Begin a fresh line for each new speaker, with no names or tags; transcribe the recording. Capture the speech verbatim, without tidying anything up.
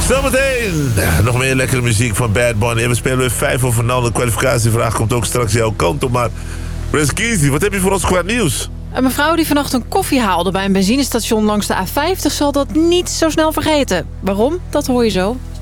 Zometeen ja, nog meer lekkere muziek van Bad Bunny. En we spelen weer vijf over nul. De kwalificatievraag komt ook straks jouw kant op. Maar Prince Kizzy, wat heb je voor ons qua nieuws?
Een mevrouw die vannacht een koffie haalde bij een benzinestation langs de A vijftig... zal dat niet zo snel vergeten. Waarom? Dat hoor je zo.